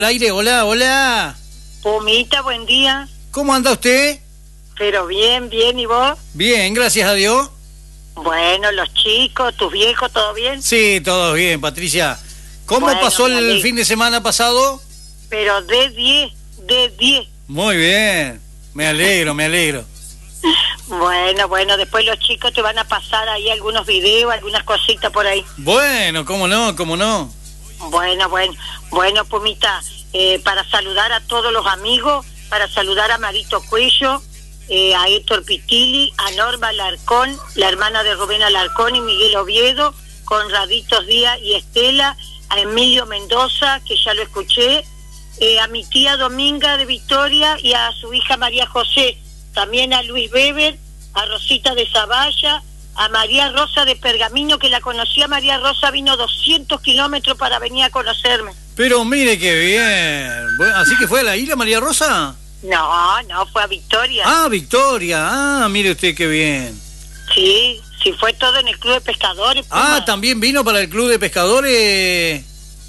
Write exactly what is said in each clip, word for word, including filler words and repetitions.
Al aire, hola, hola. Pumita, buen día. ¿Cómo anda usted? Pero bien, bien, ¿y vos? Bien, gracias a Dios. Bueno, los chicos, tus viejos, ¿todo bien? Sí, todo bien, Patricia. ¿Cómo Bueno, pasó el vale. fin de semana pasado? Pero de diez, de diez. Muy bien, me alegro, me alegro. Bueno, bueno, después los chicos te van a pasar ahí algunos videos, algunas cositas por ahí. Bueno, cómo no, cómo no. Bueno, bueno, bueno, Pumita, eh, para saludar a todos los amigos, para saludar a Marito Cuello, eh, a Héctor Pitili, a Norma Alarcón, la hermana de Rubén Alarcón y Miguel Oviedo, Conraditos Díaz y Estela, a Emilio Mendoza, que ya lo escuché, eh, a mi tía Dominga de Victoria y a su hija María José, también a Luis Weber, a Rosita de Zavalla, a María Rosa de Pergamino, que la conocí a María Rosa, vino doscientos kilómetros para venir a conocerme. Pero mire qué bien. Bueno, ¿así que fue a la isla María Rosa? No, no, fue a Victoria. Ah, Victoria. Ah, mire usted qué bien. Sí, sí, fue todo en el Club de Pescadores. Puma. Ah, ¿también vino para el Club de Pescadores?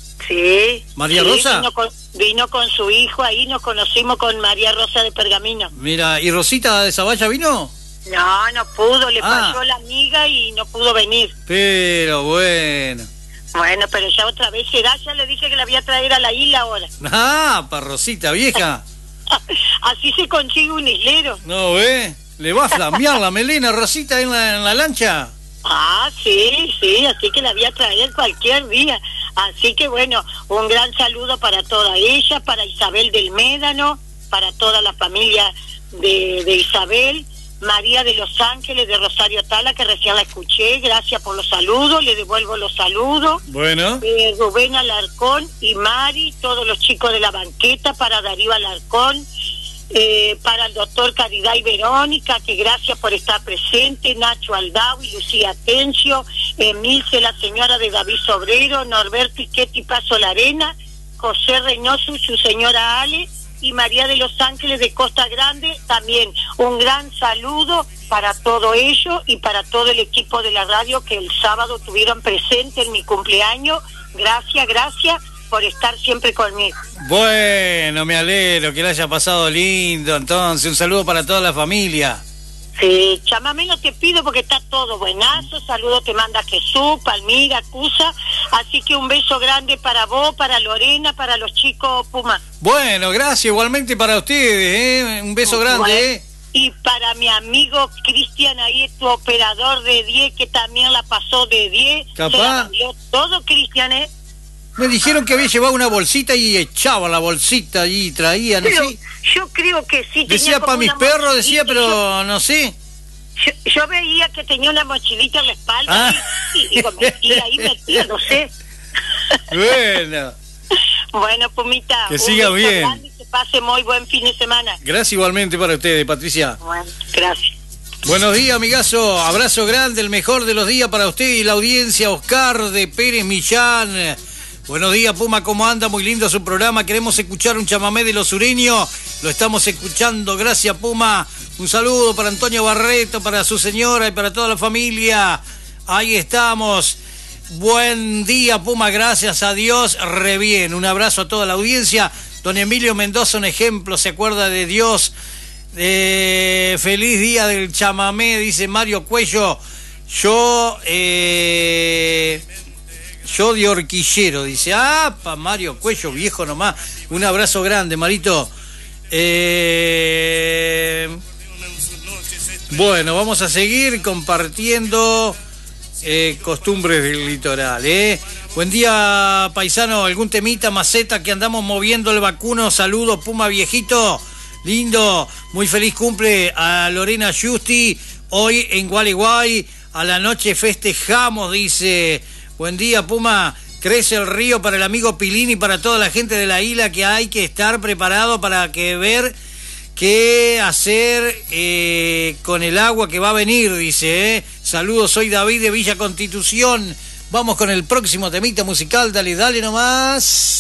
Sí. ¿María sí, Rosa? Vino con, vino con su hijo, ahí nos conocimos con María Rosa de Pergamino. Mira, ¿y Rosita de Zavalla vino? No, no pudo, le Ah. pasó la amiga y no pudo venir. Pero bueno. Bueno, pero ya otra vez será, ya le dije que la voy a traer a la isla ahora. Ah, para Rosita vieja. Así se consigue un islero. ¿No ve? ¿Le va a flamear la melena, Rosita, en la, en la lancha? Ah, sí, sí, así que la voy a traer cualquier día. Así que bueno, un gran saludo para toda ella, para Isabel del Médano, para toda la familia de, de Isabel, María de los Ángeles de Rosario Tala, que recién la escuché, gracias por los saludos, le devuelvo los saludos. Bueno. Eh, Rubén Alarcón y Mari, todos los chicos de la banqueta, para Darío Alarcón, eh, para el doctor Caridad y Verónica, que gracias por estar presente, Nacho Aldao y Lucía Tencio, Emilce, la señora de David Sobrero, Norberto Iquetti Paso La Arena, José Reynoso y su señora Ale, y María de los Ángeles de Costa Grande. También un gran saludo para todo ello y para todo el equipo de la radio que el sábado tuvieron presente en mi cumpleaños. Gracias, gracias por estar siempre conmigo. Bueno, me alegro que le haya pasado lindo. Entonces, un saludo para toda la familia. Sí, chamame no te pido porque está todo buenazo. Saludos te manda Jesús, Palmira, Cusa. Así que un beso grande para vos, para Lorena, para los chicos Puma. Bueno, gracias igualmente para ustedes, ¿eh? Un beso grande, Bueno, ¿eh? y para mi amigo Cristian, ahí tu operador de diez, que también la pasó de diez. Capaz. Se la valió todo, Cristian, ¿eh? Me dijeron que había llevado una bolsita y echaba la bolsita y traía, no Pero sé. yo creo que sí. Decía tenía como para mis una perros, decía, mochilita, pero no sé. Yo, yo, yo veía que tenía una mochilita en la espalda, Ah. y, y digo, metía ahí, metía, no sé. Bueno, Bueno, Pumita, Que un siga beso bien. grande y que pase muy buen fin de semana. gracias igualmente para ustedes, Patricia. Bueno, gracias. Buenos días, amigazo. Abrazo grande, el mejor de los días para usted y la audiencia. Oscar de Pérez Millán. Buenos días, Puma, ¿cómo anda? Muy lindo su programa. Queremos escuchar un chamamé de los sureños. Lo estamos escuchando. Gracias, Puma. Un saludo para Antonio Barreto, para su señora y para toda la familia. Ahí estamos. Buen día, Puma. Gracias a Dios. Re bien. Un abrazo a toda la audiencia. Don Emilio Mendoza, un ejemplo. Se acuerda de Dios. Eh, feliz día del chamamé, dice Mario Cuello. Yo, eh, yo de horquillero, dice. Ah, pa Mario Cuello, viejo nomás. Un abrazo grande, Marito. Eh, bueno, vamos a seguir compartiendo eh, costumbres del litoral, ¿eh? Buen día, paisano. ¿Algún temita, maceta, que andamos moviendo el vacuno? Saludos, Puma viejito. Lindo, muy feliz cumple a Lorena Justi, hoy en Gualeguay, a la noche festejamos, dice. Buen día, Puma. Crece el río para el amigo Pilín y para toda la gente de la isla, que hay que estar preparado para que ver qué hacer eh, con el agua que va a venir, dice. ¿eh? Saludos, soy David de Villa Constitución. Vamos con el próximo temita musical, dale, dale nomás.